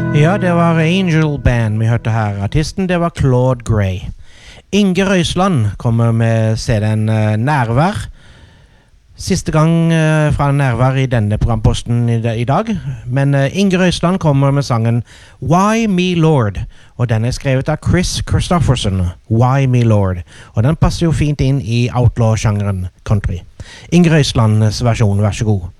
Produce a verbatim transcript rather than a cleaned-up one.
Ja, det var Angel Band vi hørte her. Artisten, det var Claude Gray. Inge Røisland kommer med C D-en uh, Nærvær. Siste gang uh, fra Nærvær i denne programposten i, i dag. Men uh, Inge Røisland kommer med sangen Why Me Lord. Og den er skrevet av Chris Christofferson. Why Me Lord. Og den passer jo fint inn i outlaw-sjangeren country. Inge Røislands versjon, vær så god.